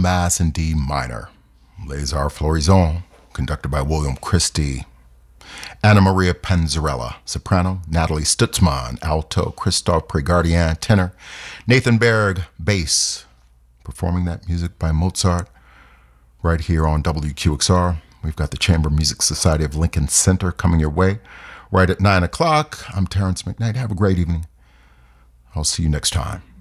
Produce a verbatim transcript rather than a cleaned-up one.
Mass in D minor. Les Arts Florisons, conducted by William Christie. Anna Maria Panzarella, soprano. Natalie Stutzman, alto. Christophe Prégardien, tenor. Nathan Berg, bass. Performing that music by Mozart right here on W Q X R. We've got the Chamber Music Society of Lincoln Center coming your way right at nine o'clock. I'm Terrence McKnight. Have a great evening. I'll see you next time.